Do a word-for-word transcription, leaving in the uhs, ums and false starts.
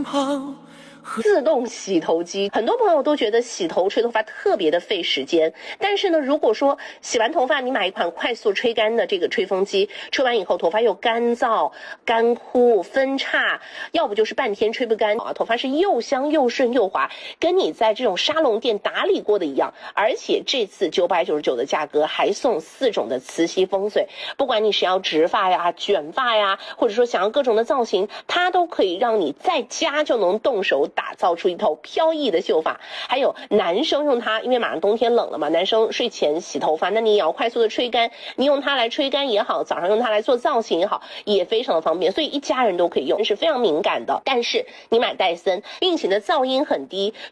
好。 自动洗头机，很多朋友都觉得洗头吹头发特别的费时间，但是呢，如果说洗完头发你买一款快速吹干的这个吹风机，吹完以后头发又干燥、干枯、分叉，要不就是半天吹不干啊，头发是又香又顺又滑，跟你在这种沙龙店打理过的一样。而且这次九百九十九的价格还送四种的磁吸风水，不管你是要直发呀、卷发呀，或者说想要各种的造型，它都可以让你在家就能动手打造出一头飘逸的秀发。还有男生用它，因为马上冬天冷了嘛，男生睡前洗头发，那你也要快速的吹干，你用它来吹干也好，早上用它来做造型也好，也非常的方便，所以一家人都可以用，是非常敏感的。但是你买戴森，并且呢噪音很低，